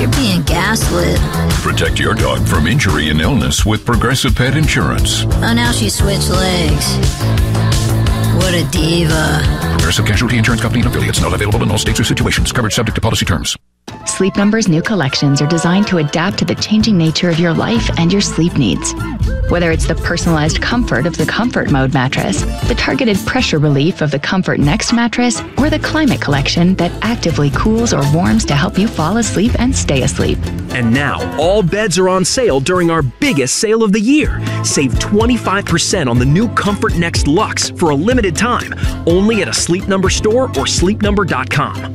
You're being gaslit. Protect your dog from injury and illness with Progressive Pet Insurance. Oh, now she switched legs. What a diva. Progressive Casualty Insurance Company and affiliates. Not available in all states or situations. Coverage subject to policy terms. Sleep Number's new collections are designed to adapt to the changing nature of your life and your sleep needs. Whether it's the personalized comfort of the Comfort Mode mattress, the targeted pressure relief of the Comfort Next mattress, or the Climate Collection that actively cools or warms to help you fall asleep and stay asleep. And now, all beds are on sale during our biggest sale of the year. Save 25% on the new Comfort Next Luxe for a limited time, only at a Sleep Number store or sleepnumber.com.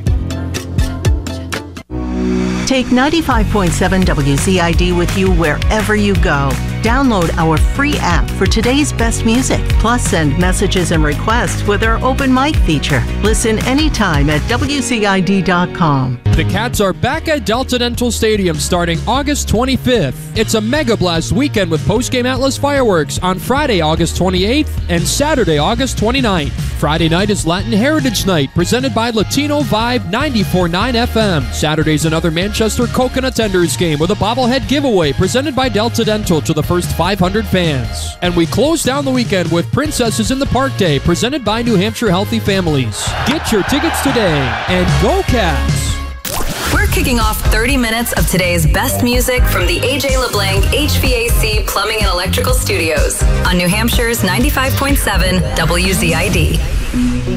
Take 95.7 WZID with you wherever you go. Download our free app for today's best music. Plus, send messages and requests with our open mic feature. Listen anytime at WZID.com. The Cats are back at Delta Dental Stadium starting August 25th. It's a Mega Blast weekend with post-game Atlas fireworks on Friday, August 28th and Saturday, August 29th. Friday night is Latin Heritage Night, presented by Latino Vibe 94.9 FM. Saturday's another Manchester Coconut Tenders game with a bobblehead giveaway presented by Delta Dental to the first 500 fans. And we close down the weekend with Princesses in the Park Day, presented by New Hampshire Healthy Families. Get your tickets today, and go Cats! We're kicking off 30 minutes of today's best music from the A.J. LeBlanc HVAC Plumbing and Electrical Studios on New Hampshire's 95.7 WZID.